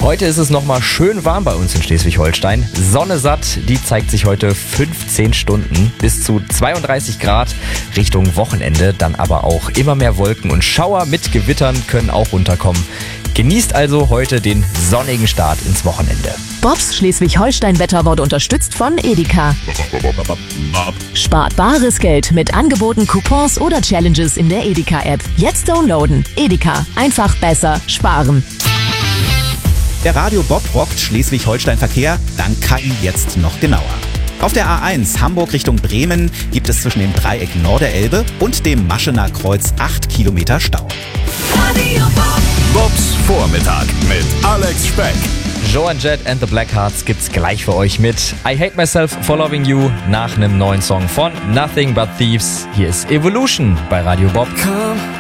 Heute ist es nochmal schön warm bei uns in Schleswig-Holstein. Sonne satt, die zeigt sich heute 15 Stunden bis zu 32 Grad Richtung Wochenende. Dann aber auch immer mehr Wolken und Schauer mit Gewittern können auch runterkommen. Genießt also heute den sonnigen Start ins Wochenende. Bobs Schleswig-Holstein-Wetter wurde unterstützt von Edeka. Spart bares Geld mit Angeboten, Coupons oder Challenges in der Edeka-App. Jetzt downloaden. Edeka. Einfach besser sparen. Der Radio Bob rockt Schleswig-Holstein-Verkehr dank KI jetzt noch genauer. Auf der A1 Hamburg Richtung Bremen gibt es zwischen dem Dreieck Norderelbe und dem Maschener Kreuz 8 Kilometer Stau. Radio Bob. Bobs Vormittag mit Alex Speck. Joan Jett and the Blackhearts gibt's gleich für euch mit I Hate Myself for Loving You nach einem neuen Song von Nothing But Thieves. Hier ist Evolution bei Radio Bob.